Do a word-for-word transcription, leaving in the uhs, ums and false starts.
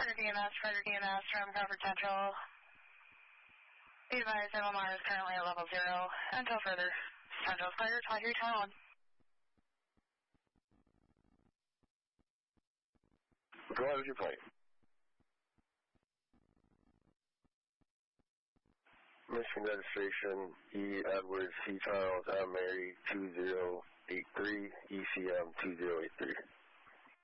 Further D N S, further D N S from Crawford Central. Be advised, M M R is currently at level zero. Until further, Central is clear, twenty-three twenty-one. Go ahead with your plane. Mission registration, E. Edward, C. Charles, M. Mary, two zero eight three, E C M two zero eight three.